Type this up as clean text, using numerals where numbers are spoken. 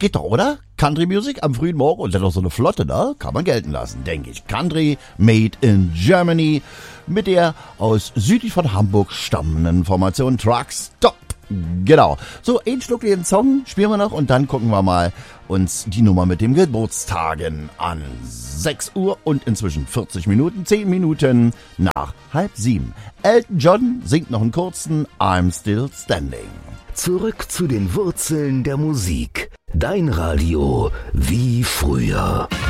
Geht doch, oder? Country Music am frühen Morgen und dann noch so eine Flotte, ne? Kann man gelten lassen, denke ich. Country made in Germany mit der aus südlich von Hamburg stammenden Formation Truck Stop. Genau. So, ein Stück den Song spielen wir noch und dann gucken wir mal uns die Nummer mit dem Geburtstagen an. 6 Uhr und inzwischen 40 Minuten, 10 Minuten nach 6:30. Elton John singt noch einen kurzen I'm Still Standing. Zurück zu den Wurzeln der Musik. Dein Radio wie früher.